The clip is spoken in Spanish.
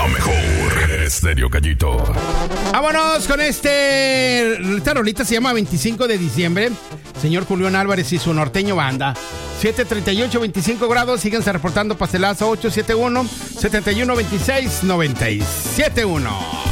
La mejor. Estéreo Gallito. Vámonos con esta rolita se llama 25 de diciembre. Señor Julián Álvarez y su norteño banda. 7:38, 25 grados. Síganse reportando pastelazo 871-7126-971.